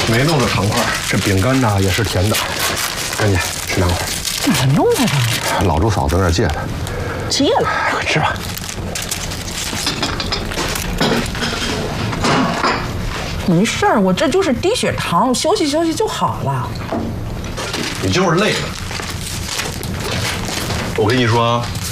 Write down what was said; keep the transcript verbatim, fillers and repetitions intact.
没弄着糖块，这饼干呢也是甜的，赶紧吃两口。 哪弄来的？ 老周嫂子那儿借的。 借了， 快吃吧。 没事儿，我这就是低血糖，我休息休息就好了。 你就是累了。我跟你说啊。